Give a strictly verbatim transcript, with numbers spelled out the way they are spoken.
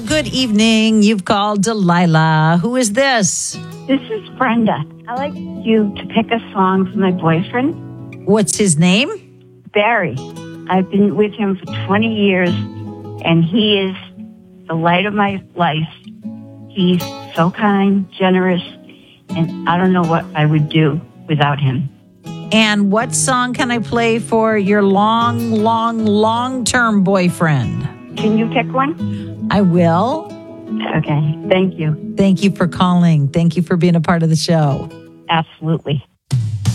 Good evening. You've called Delilah. Who is this? This is Brenda. I'd like you to pick a song for my boyfriend. What's his name? Barry. I've been with him for twenty years, and he is the light of my life. He's so kind, generous, and I don't know what I would do without him. And what song can I play for your long, long, long-term boyfriend? Can you pick one? I will. Okay, thank you. Thank you for calling. Thank you for being a part of the show. Absolutely.